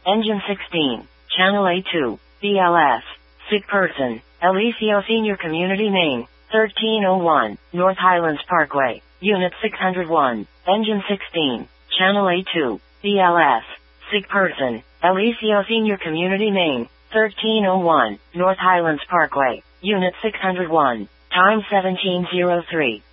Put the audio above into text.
Engine 16, Channel A2, BLS. Sick person, Eliseo Senior Community Name, 1301, North Highlands Parkway, Unit 601, Engine 16, Channel A2, BLS. Sick person, Eliseo Senior Community Name, 1301, North Highlands Parkway, Unit 601, time 1703.